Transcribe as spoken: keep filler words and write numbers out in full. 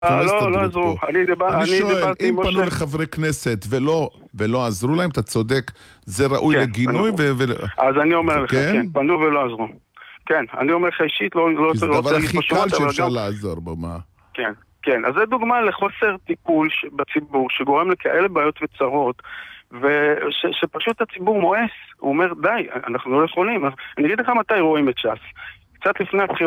לא, לא עזרו. אני שואל, אם פנו לחברי כנסת ולא עזרו להם, אתה צודק, זה ראוי לגינוי? אז אני אומר לך, כן, פנו ולא עזרו. כן, אני אומר לך אישית, לא כי זה דבר הכי קל שאפשר לעזור בו, מה? כן, כן. אז זה דוגמה לחוסר טיפול בציבור, שגורם לכאלה בעיות וצרות, ושפשוט הציבור מואס, הוא אומר, די, אנחנו לא יכולים. אני אגיד לך מתי רואים את ש"ס. קצת לפני הבחירות,